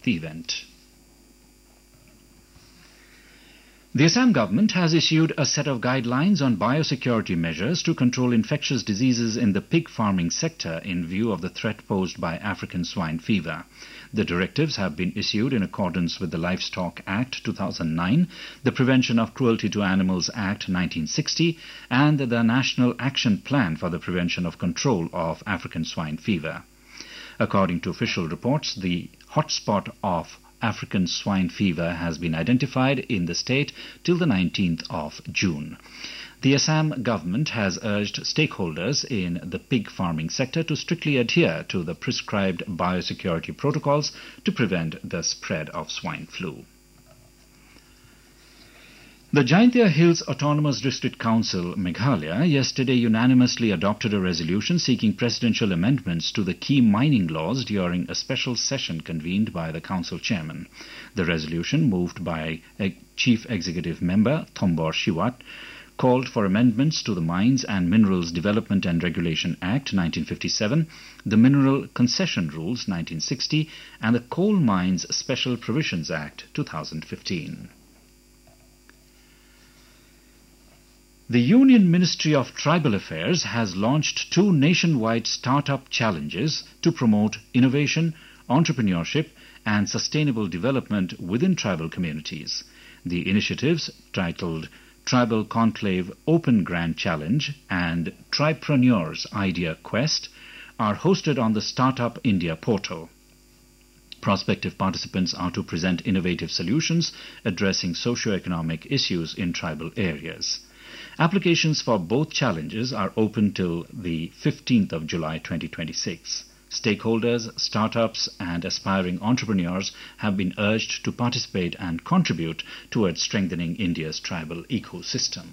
the event. The Assam government has issued a set of guidelines on biosecurity measures to control infectious diseases in the pig farming sector in view of the threat posed by African swine fever. The directives have been issued in accordance with the Livestock Act 2009, the Prevention of Cruelty to Animals Act 1960, and the National Action Plan for the Prevention of Control of African swine fever. According to official reports, the hotspot of African swine fever has been identified in the state till the 19th of June. The Assam government has urged stakeholders in the pig farming sector to strictly adhere to the prescribed biosecurity protocols to prevent the spread of swine flu. The Jaintia Hills Autonomous District Council, Meghalaya, yesterday unanimously adopted a resolution seeking presidential amendments to the key mining laws during a special session convened by the council chairman. The resolution, moved by Chief Executive Member Thombor Shiwat, called for amendments to the Mines and Minerals Development and Regulation Act 1957, the Mineral Concession Rules 1960, and the Coal Mines Special Provisions Act 2015. The Union Ministry of Tribal Affairs has launched 2 nationwide startup challenges to promote innovation, entrepreneurship, and sustainable development within tribal communities. The initiatives, titled Tribal Conclave Open Grand Challenge and Tripreneurs Idea Quest, are hosted on the Startup India portal. Prospective participants are to present innovative solutions addressing socio-economic issues in tribal areas. Applications for both challenges are open till the 15th of July 2026. Stakeholders, startups and aspiring entrepreneurs have been urged to participate and contribute towards strengthening India's tribal ecosystem.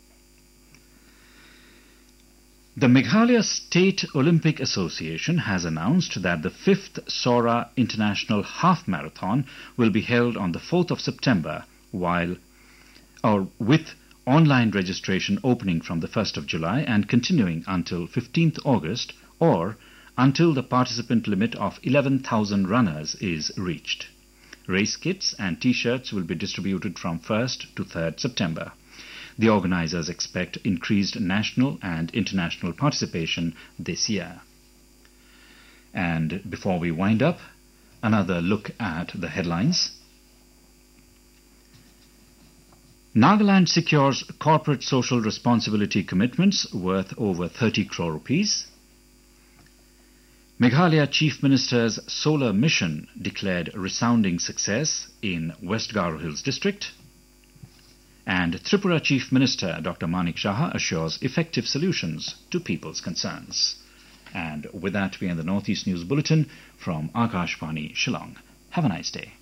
The Meghalaya State Olympic Association has announced that the 5th Sora International Half Marathon will be held on the 4th of September with online registration opening from the 1st of July and continuing until 15th August or until the participant limit of 11,000 runners is reached. Race kits and T-shirts will be distributed from 1st to 3rd September. The organizers expect increased national and international participation this year. And before we wind up, another look at the headlines. Nagaland secures corporate social responsibility commitments worth over 30 crore rupees. Meghalaya Chief Minister's solar mission declared resounding success in West Garo Hills district. And Tripura Chief Minister Dr. Manik Saha assures effective solutions to people's concerns. And with that, we end the Northeast News Bulletin from Akashvani, Shillong. Have a nice day.